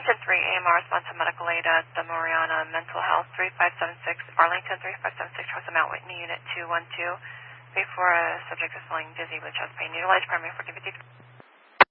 Arlington 3, AMR response to medical aid at the Mariana Mental Health 3576, Arlington 3576, Trust Mount Whitney, Unit 212. Before a subject is feeling dizzy with chest pain, utilize primary 4050.